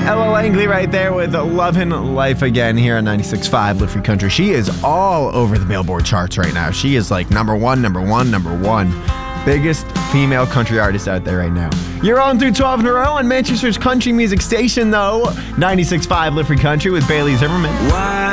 Ella Langley right there with Lovin' Life Again here on 96.5 Live Free Country. She is all over the Billboard charts right now. She is like number one. Biggest female country artist out there right now. You're on through 12 in a row on Manchester's country music station, though. 96.5 Live Free Country with Bailey Zimmerman.